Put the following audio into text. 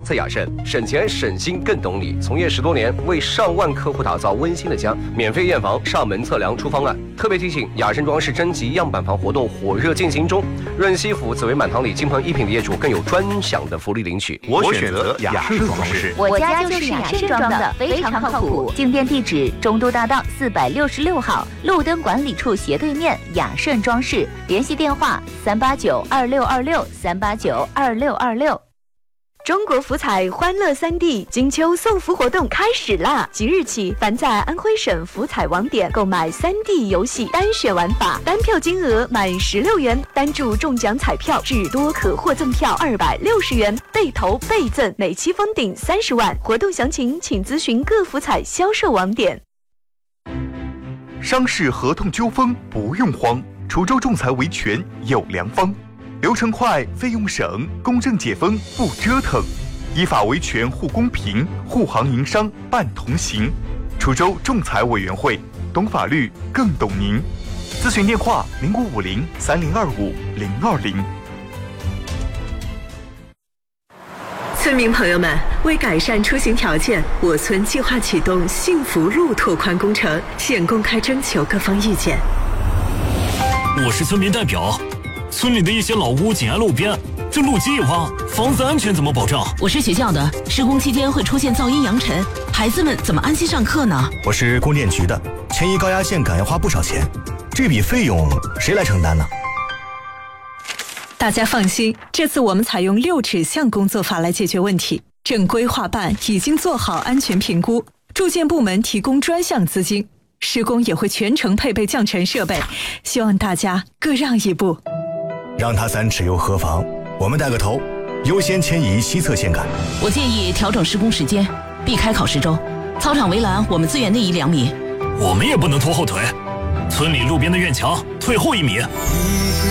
在雅盛，省钱省心更懂你。从业10多年，为上万客户打造温馨的家，免费验房、上门测量、出方案。特别提醒，雅盛装饰征集样板房活动火热进行中，润西府、紫薇满堂里金鹏一品的业主更有专享的福利领取。 我选择雅盛装饰， 我家就是雅盛装的，非常靠谱。进店地址：中都大道466号，路灯管理处斜对面，雅盛装饰。联系电话：3892626，3892626。 中国福彩欢乐3D金秋送福活动开始啦！即日起，凡在安徽省福彩网点购买3D 游戏单选玩法，单票金额满16元，单注中奖彩票至多可获赠票260元，被投倍赠，每期封顶30万。活动详情请咨询各福彩销售网点。 商事合同纠纷不用慌，滁州仲裁维权有良方。流程快，费用省，公正解封不折腾，依法维权护公平，护行营商办同行。滁州仲裁委员会，懂法律更懂您。咨询电话05503025-020。 村民朋友们，为改善出行条件，我村计划启动幸福路拓宽工程，现公开征求各方意见。 我是村民代表。村里的一些老屋紧挨路边，这路基一挖，房子安全怎么保障？ 我是学校的，施工期间会出现噪音扬尘，孩子们怎么安心上课呢？ 我是供电局的，迁移高压线杆要花不少钱，这笔费用谁来承担呢？ 大家放心，这次我们采用6指向工作法来解决问题。正规划办已经做好安全评估，住建部门提供专项资金，施工也会全程配备降尘设备，希望大家各让一步。 让它3尺又何妨？我们带个头，优先迁移西侧线杆。 我建议调整施工时间，避开考试周。操场围栏我们自愿内移2米。 我们也不能拖后腿，村里路边的院墙退后1米。